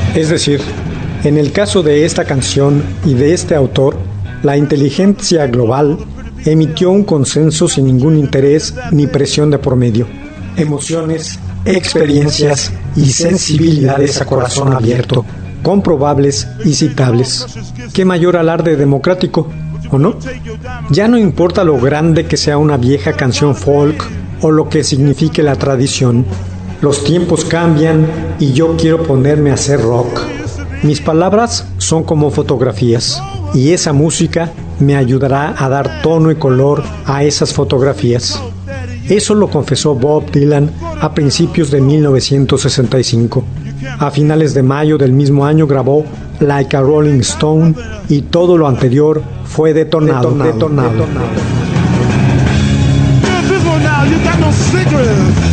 Es decir, en el caso de esta canción y de este autor, la inteligencia global emitió un consenso sin ningún interés ni presión de por medio. Emociones, experiencias y sensibilidades a corazón abierto, comprobables y citables. ¿Qué mayor alarde democrático, o no? Ya no importa lo grande que sea una vieja canción folk o lo que signifique la tradición. Los tiempos cambian y yo quiero ponerme a hacer rock. Mis palabras son como fotografías y esa música me ayudará a dar tono y color a esas fotografías. Eso lo confesó Bob Dylan a principios de 1965. A finales de mayo del mismo año grabó Like a Rolling Stone y todo lo anterior fue detonado. Now you got no cigarettes.